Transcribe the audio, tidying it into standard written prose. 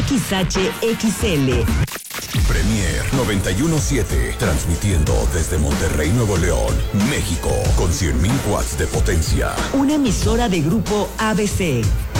XHXL. Premier 91.7, transmitiendo desde Monterrey, Nuevo León, México, con 100.000 watts de potencia. Una emisora de Grupo ABC.